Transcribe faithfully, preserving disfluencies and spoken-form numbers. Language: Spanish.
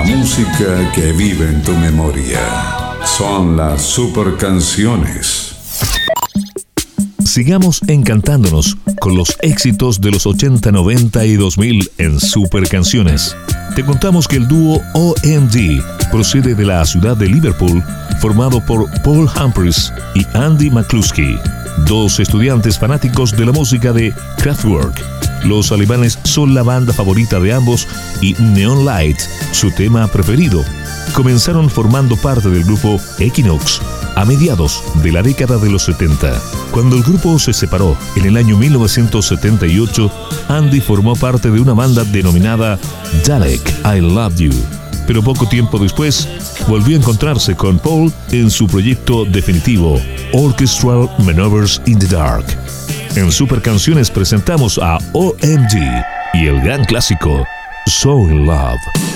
La música que vive en tu memoria. Son las super canciones. Sigamos encantándonos con los éxitos de los ochenta, noventa y dos mil en Super Canciones. Te contamos que el dúo O M G procede de la ciudad de Liverpool, formado por Paul Humphries y Andy McCluskey, dos estudiantes fanáticos de la música de Kraftwerk. Los alemanes son la banda favorita de ambos y Neon Light, su tema preferido. Comenzaron formando parte del grupo Equinox a mediados de la década de los setenta. Cuando el grupo se separó en el año mil novecientos setenta y ocho, Andy formó parte de una banda denominada Dalek I Love You. Pero poco tiempo después, volvió a encontrarse con Paul en su proyecto definitivo, Orchestral Maneuvers in the Dark. En Super Canciones presentamos a O M G y el gran clásico So in Love.